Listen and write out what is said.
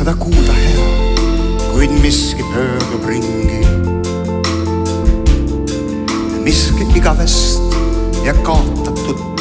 seda kuulda hea, kuid miski pöördub ringi. Miski igavest ja kaotatud